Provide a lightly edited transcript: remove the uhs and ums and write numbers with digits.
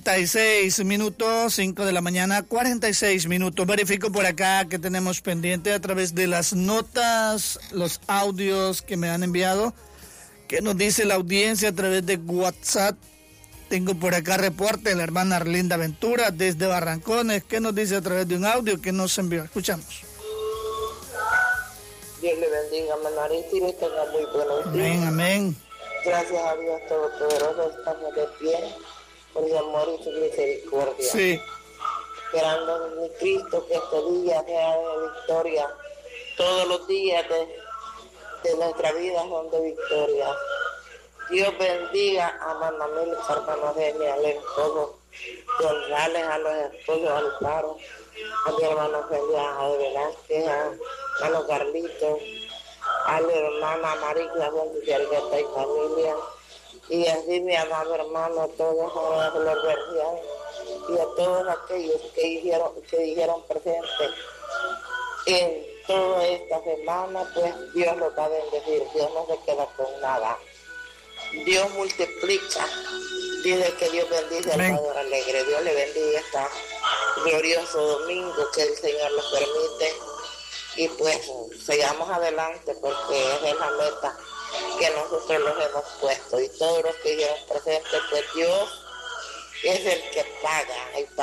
46 minutos, 5 de la mañana, 46 minutos. Verifico por acá que tenemos pendiente a través de las notas, los audios que me han enviado. ¿Qué nos dice la audiencia a través de WhatsApp? Tengo por acá reporte de la hermana Arlinda Ventura desde Barrancones. ¿Qué nos dice a través de un audio que nos envió? Escuchamos. Dios le bendiga, Manarita, y le tenga muy buenos días. Amén, amén. Gracias a Dios Todopoderoso, estamos de pie por su amor y su misericordia. Sí. Esperando en mi Cristo que este día sea de victoria. Todos los días de nuestra vida son de victoria. Dios bendiga a Manamil, a hermano Demi, al esposo González, a los esposos Alfaro, a mi hermano Felipe, a Velázquez, a hermano Carlito, a la hermana Marica, a Argueta y familia, y así mi amado hermano, todos a Flor Vergián, y a todos aquellos que dijeron presente en toda esta semana, pues Dios los va a bendecir, Dios no se queda con nada. Dios multiplica, dice que Dios bendice al Padre alegre. Dios le bendiga este glorioso domingo que el Señor nos permite, y pues sigamos adelante porque esa es la meta que nosotros los hemos puesto, y todos los que llevan presentes, pues Dios es el que paga.